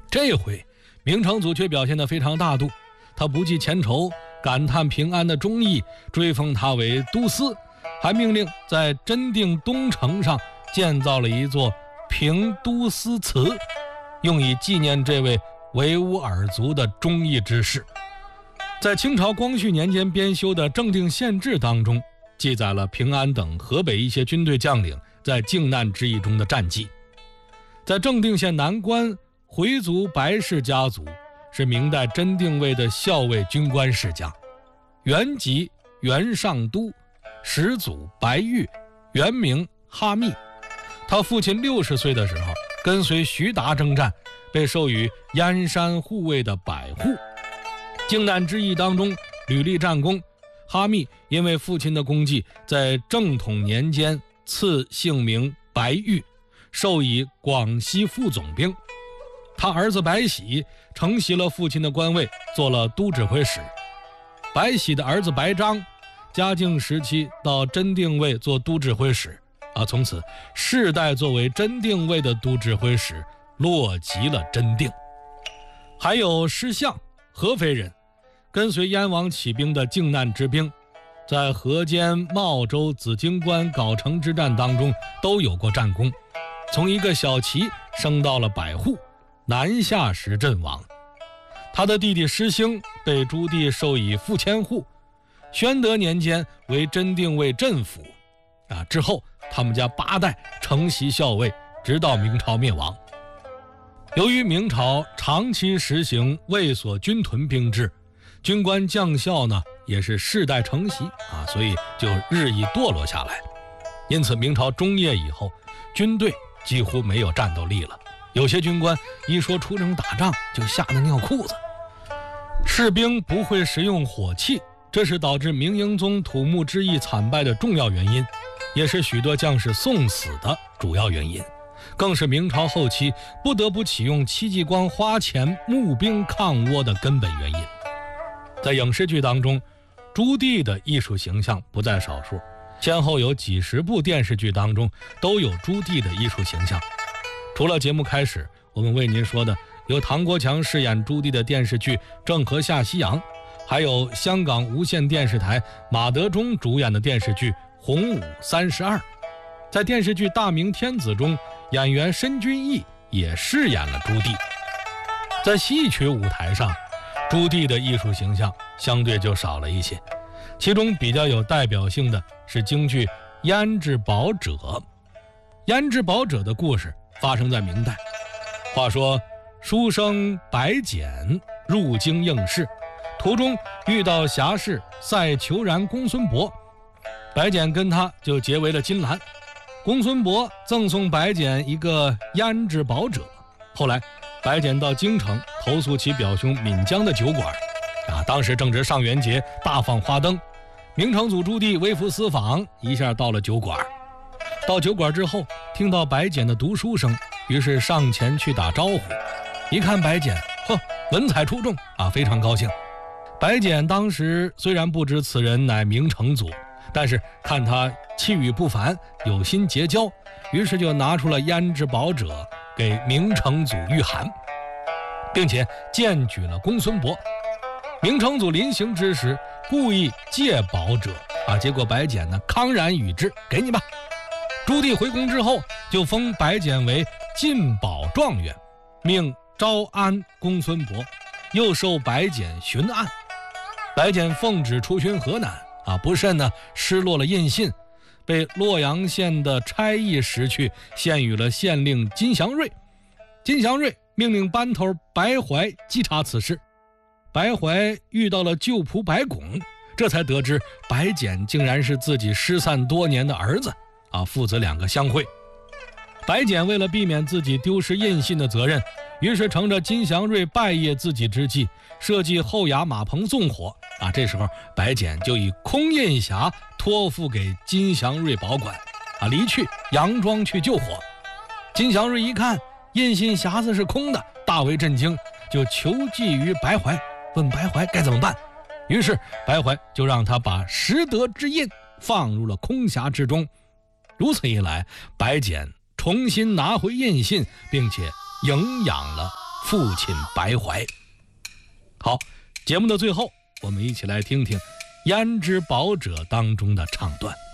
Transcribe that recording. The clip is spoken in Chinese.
这回明成祖却表现得非常大度，他不计前仇，感叹平安的忠义，追封他为都司，还命令在真定东城上建造了一座平都司祠，用以纪念这位维吾尔族的忠义之士。在清朝光绪年间编修的《正定县志》当中，记载了平安等河北一些军队将领在靖难之役中的战绩。在正定县南关，回族白氏家族是明代真定卫的校尉军官世家，原籍元上都，始祖白玉，原名哈密。他父亲60岁的时候跟随徐达征战，被授予燕山护卫的百户。靖难之役当中屡立战功，哈密因为父亲的功绩，在正统年间赐姓名白玉，授以广西副总兵。他儿子白喜承袭了父亲的官位，做了都指挥使。白喜的儿子白章嘉靖时期到真定卫做都指挥使，从此世代作为真定卫的都指挥使，落籍了真定。还有师相，合肥人，跟随燕王起兵的靖难之兵，在河间、茂州、紫荆关、藁城之战当中都有过战功，从一个小旗升到了百户，南下时阵亡。他的弟弟师兴被朱棣授以副千户，宣德年间为真定卫镇抚，之后他们家8代承袭校尉，直到明朝灭亡。由于明朝长期实行卫所军屯兵制，军官将校呢也是世代承袭所以就日益堕落下来。因此明朝中叶以后，军队几乎没有战斗力了，有些军官一说出征打仗就吓得尿裤子。士兵不会使用火器，这是导致明英宗土木之役惨败的重要原因，也是许多将士送死的主要原因，更是明朝后期不得不启用戚继光花钱募兵抗倭的根本原因。在影视剧当中，朱棣的艺术形象不在少数，先后有几十部电视剧当中都有朱棣的艺术形象。除了节目开始我们为您说的由唐国强饰演朱棣的电视剧《郑和下西洋》，还有香港无线电视台马德钟主演的电视剧《洪武32》。在电视剧《大明天子》中，演员申君毅也饰演了朱棣。在戏曲舞台上，朱棣的艺术形象相对就少了一些，其中比较有代表性的是京剧《胭脂宝者》。胭脂宝者的故事发生在明代。话说书生白简入京应试，途中遇到侠士赛虬髯公孙伯，白简跟他就结为了金兰。公孙伯赠送白简一个胭脂宝者。后来白简到京城投诉其表兄闽江的酒馆，当时正值上元节，大放花灯。明成祖朱棣微服私访，一下到了酒馆。到酒馆之后，听到白简的读书声，于是上前去打招呼。一看白简，文采出众非常高兴。白简当时虽然不知此人乃明成祖，但是看他气宇不凡，有心结交，于是就拿出了胭脂宝者给明成祖御寒，并且荐举了公孙伯。明成祖临行之时故意借宝者结果白简呢康然与之，给你吧。朱棣回宫之后，就封白简为进宝状元，命招安公孙伯，又授白简巡按。白简奉旨出巡河南不慎呢失落了印信，被洛阳县的差役拾去，献予了县令金祥瑞。金祥瑞命令班头白怀稽查此事。白怀遇到了旧仆白拱，这才得知白简竟然是自己失散多年的儿子父子2个相会。白简为了避免自己丢失印信的责任，于是乘着金祥瑞拜谒自己之际，设计后衙马棚纵火这时候白简就以空印匣托付给金祥瑞保管离去佯装去救火。金祥瑞一看印信匣子是空的，大为震惊，就求计于白怀，问白怀该怎么办。于是白怀就让他把拾得之印放入了空匣之中。如此一来，白简重新拿回印信，并且迎养了父亲白怀。好，节目的最后，我们一起来听听《胭脂宝者》当中的唱段。